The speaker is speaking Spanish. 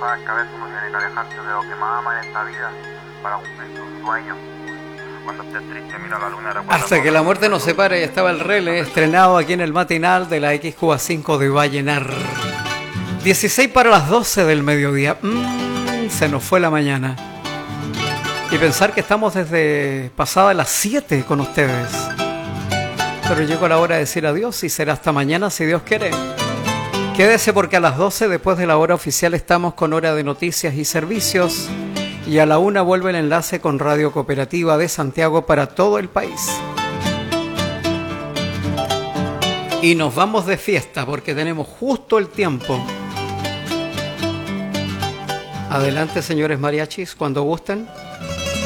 sabes que a veces uno tiene que alejarse de lo que más ama en esta vida para cumplir sus sueños. Cuando estés triste, mira la luna. Hasta que la muerte nos separe, y estaba el Rele, estrenado aquí en el matinal de la XQA5 de Vallenar. 16 para las 12 del mediodía. Se nos fue la mañana. Y pensar que estamos desde pasadas las 7 con ustedes. Pero llegó la hora de decir adiós y será hasta mañana si Dios quiere. Quédese porque a las 12, después de la hora oficial, estamos con hora de noticias y servicios. Y a la 1 vuelve el enlace con Radio Cooperativa de Santiago para todo el país. Y nos vamos de fiesta porque tenemos justo el tiempo. Adelante, señores mariachis, cuando gusten.